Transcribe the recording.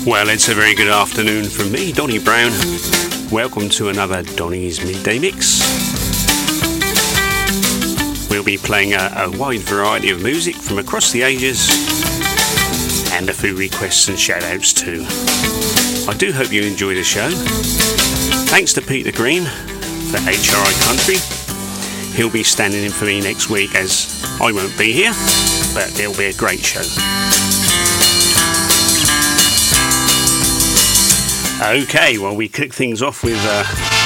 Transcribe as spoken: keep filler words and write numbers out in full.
Well, it's a very good afternoon from me, Donny Brown. Welcome to another Donny's Midday Mix. We'll be playing a, a wide variety of music from across the ages and a few requests and shout-outs too. I do hope you enjoy the show. Thanks to Peter Green for H R I Country. He'll be standing in for me next week as I won't be here, but it'll be a great show. Okay, well, we kick things off with uh,